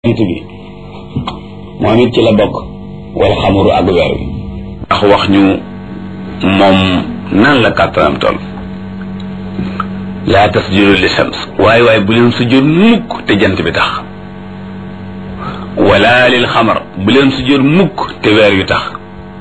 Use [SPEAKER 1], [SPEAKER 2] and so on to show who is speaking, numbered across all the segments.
[SPEAKER 1] jant bi moom it ci la bokk wal xamuru ak weer wi ndax wax ñu moom nan la kàttanam toll laa tasjudu li shams waaye bu leen sujjóot mukk te jant bi tax wala lil xamar bu leen sujjóot mukk te weer wi tax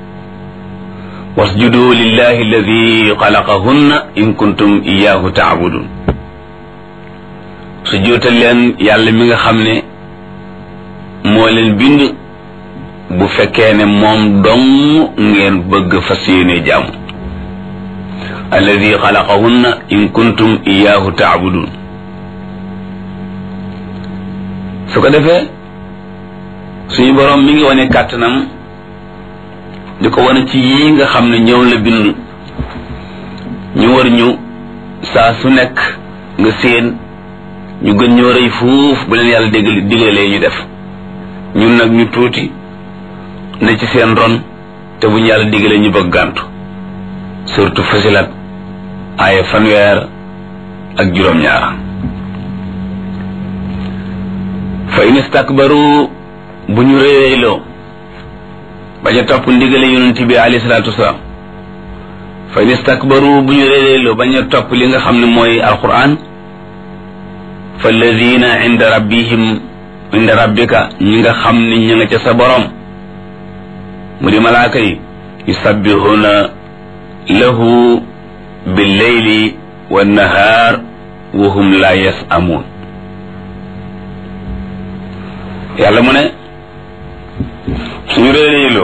[SPEAKER 1] wasjudu lillahi alladi xalaqahunna in kuntum iyaahu taabudun sujjóotal leen yàlla mi nga xam ne moo leen bind bu fekkee ne moom dong ngeen bëgg fas yéene jaamu alladi xalaqahunna in kuntum iyaahu taabudun su ko defee suñu boroom mi ngi wane kàttanam di ko wane ci yii nga xam ne ñoom la bind ñu war ñu saa su nekk nga séen ñu gën ñoo rëy fuuf bu leen yàlla digalee ñu def ñun nag ñu tuuti ne ci seen ron te bu ñu yàlla digalee ñu bëgg gàntu surtout Fusilat aaya 1 ak juróom-ñaar fa in istakbaru bu ñu réeyloo bañ a topp ndigale yonent bi alayhi salaatu wasalaam fa in istakbaru bu ñu réeyloo bañ a topp li nga xam ne mooy alquran fa alladina inda rabbika ñi nga xam ne ñi nga ca sa borom mu di malaaka yi yusabbihuna lahu billeyli wannahaar wa hum la yasamuun yàlla mu ne suñu réeréyloo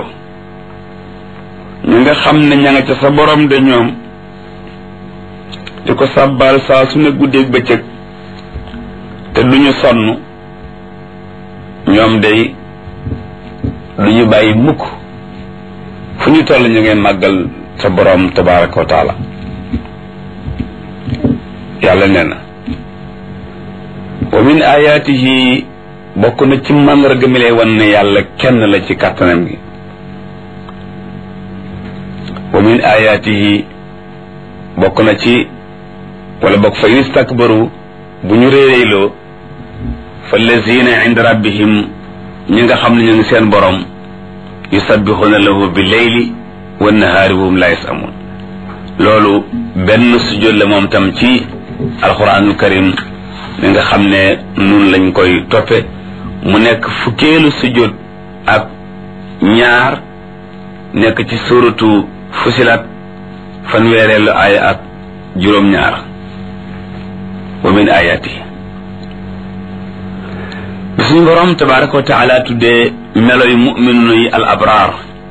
[SPEAKER 1] ñi nga xam ne ña nga ca sa borom de ñoom di ko sàbbaal saa su ne guddeeg bëccëg te duñu sonn ñoom day duñu bàyyi mukk fu ñu toll ñu ngeen màggal sa boroom tabaraka wa taala yàlla nee na wa min ayaatihi bokk na ci màndarga mi lay wan ne yàlla kenn la ci kàttanam gi wa min ayaatihi bokk na ci wala bokk fa in istakbaru bu ñu réeréyloo fa lazina inda rabbihim ñi nga xam ne ñu ngi seen borom yusabbihuna lahu bi leyli wa nahaari wa hum la yasamun loolu benn sujjóot la moom tam ci alquranul karim mi nga xam ne nun lañ koy toppe mu nekk fukkeelu sujjóot ak ñaar nekk ci suratu Fusilat fanweereelu aaya ak juróom-ñaar wa min ayatihi bi suñu borom tabaraka wa taala tuddee meloy mu'minu yi al abraar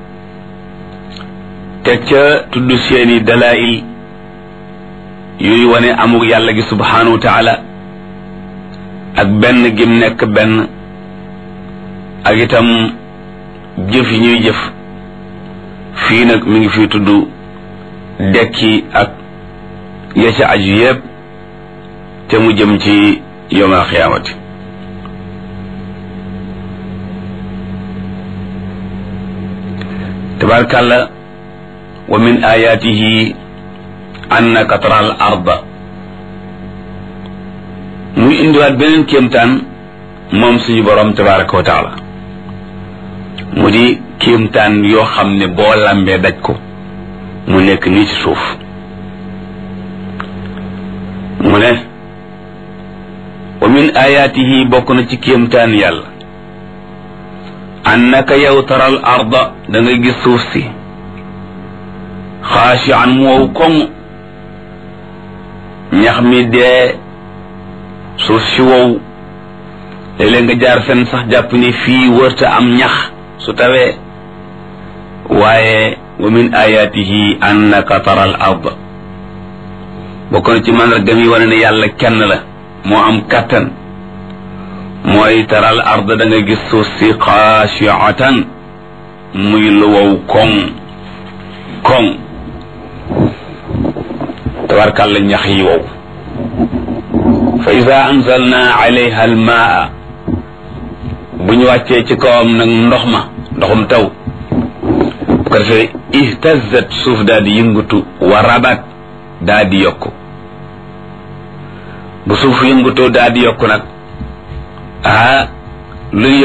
[SPEAKER 1] teg ca tudd seeni dalail yuy wane amug yàlla gi subhanahu wa taala ak benn gim nekk benn ak itam jëf yi ñuy jëf fii nag mi ngi fii tudd dekki ak ya ca aju yépp te mu jëm ci yawmal xiyaamati tabarkàlla wa min ayatihi annaka taral arda muy indiwaat beneen kéemtaan moom suñu borom tabaraka wa taala mu di kéemtaan yoo xam ne boo lambee daj ko mu nekk nii ci suuf mu ne wa min ayatihi bokk na ci kéemtaan yàlla annaka yow taral arda da nga gis suuf si xaashi'an mu wow koŋ ñax mi dee suuf si wow léeg-léeg nga jaar fenn sax jàpp ni fii wërta am ñax su tawee waaye wa min ayatihi annaka taral arda bokk na ci màndarga mi wane ne yàlla kenn la moo am kàttan mooy taral arda da nga gis suuf si xaashi'atan muy lu wow koŋ tabarkàlla ñax yi wow fa iza anzalna alayha almaa bu ñu wàccee ci kawam nag ndoxum taw bu ko defee ihtazat suuf daal di yëngatu wa rabat daal di yokku bu suuf yëngatoo daal di yokku nag luy